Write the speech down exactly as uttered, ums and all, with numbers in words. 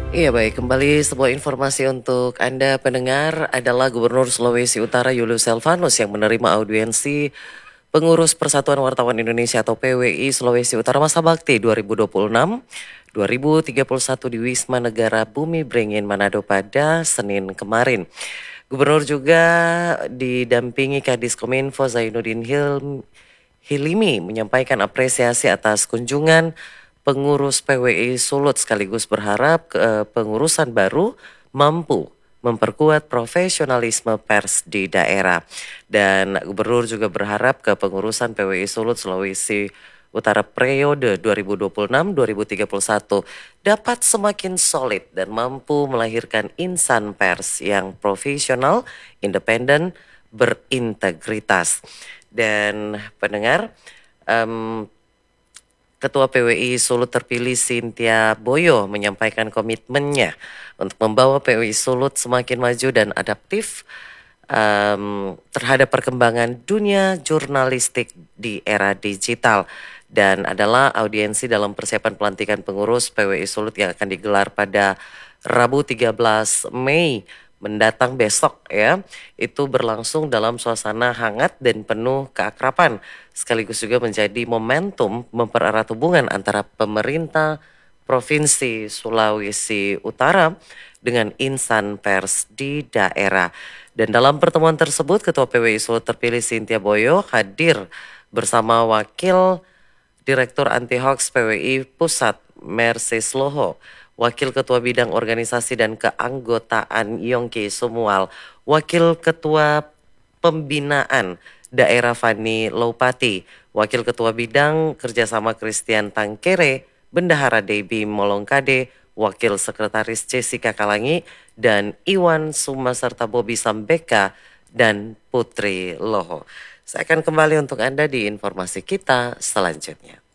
Iya baik, kembali sebuah informasi untuk Anda pendengar adalah Gubernur Sulawesi Utara Julius Selvanus yang menerima audiensi pengurus Persatuan Wartawan Indonesia atau P W I Sulawesi Utara masa bakti dua ribu dua puluh enam dua ribu tiga puluh satu di Wisma Negara Bumi Beringin Manado pada Senin kemarin. Gubernur juga didampingi Kadis Kominfo Zainuddin Hilm Hilimi menyampaikan apresiasi atas kunjungan pengurus P W I Sulut sekaligus berharap ke, pengurusan baru mampu memperkuat profesionalisme pers di daerah. Dan Gubernur juga berharap ke pengurusan P W I Sulut Sulawesi Utara periode dua ribu dua puluh enam sampai dua ribu tiga puluh satu dapat semakin solid dan mampu melahirkan insan pers yang profesional, independen, berintegritas. Dan pendengar, um, Ketua P W I Sulut terpilih Cynthia Boyo menyampaikan komitmennya untuk membawa P W I Sulut semakin maju dan adaptif um, terhadap perkembangan dunia jurnalistik di era digital. Dan adalah audiensi dalam persiapan pelantikan pengurus P W I Sulut yang akan digelar pada Rabu tiga belas Mei mendatang besok ya. Itu berlangsung dalam suasana hangat dan penuh keakraban sekaligus juga menjadi momentum mempererat hubungan antara pemerintah Provinsi Sulawesi Utara dengan insan pers di daerah. Dan dalam pertemuan tersebut Ketua P W I Sulut terpilih Cynthia Boyo hadir bersama Wakil Direktur Anti Hoax P W I Pusat Mercy Sloho, Wakil Ketua Bidang Organisasi dan Keanggotaan Yongki Sumual, Wakil Ketua Pembinaan Daerah Fani Loupati, Wakil Ketua Bidang Kerjasama Christian Tangkere, Bendahara Debbie Molongkade, Wakil Sekretaris Jessica Kalangi, dan Iwan Suma serta Bobi Sambeka dan Putri Loho. Saya akan kembali untuk Anda di informasi kita selanjutnya.